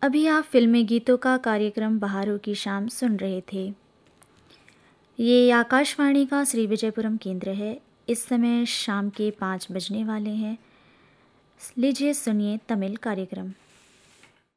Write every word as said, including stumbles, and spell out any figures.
अभी आप फिल्मी गीतों का कार्यक्रम बहारों की शाम सुन रहे थे। ये आकाशवाणी का श्री विजयपुरम केंद्र है। इस समय शाम के पाँच बजने वाले हैं। लीजिए सुनिए तमिल कार्यक्रम।